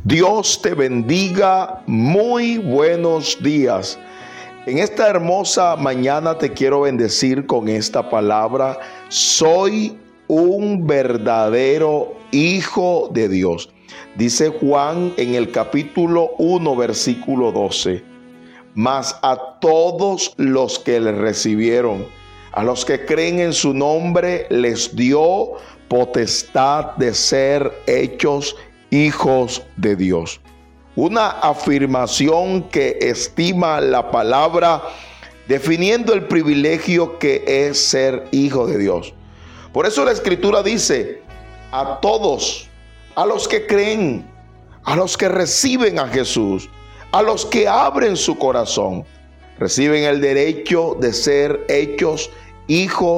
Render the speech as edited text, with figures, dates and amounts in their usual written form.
Dios te bendiga, muy buenos días. En esta hermosa mañana te quiero bendecir con esta palabra: soy un verdadero hijo de Dios. Dice Juan en el capítulo 1, versículo 12. Mas a todos los que le recibieron, a los que creen en su nombre, les dio potestad de ser hechos hijos de Dios. Una afirmación que estima la palabra, definiendo el privilegio que es ser hijo de Dios. Por eso la Escritura dice: a todos, a los que creen, a los que reciben a Jesús, a los que abren su corazón, reciben el derecho de ser hechos hijos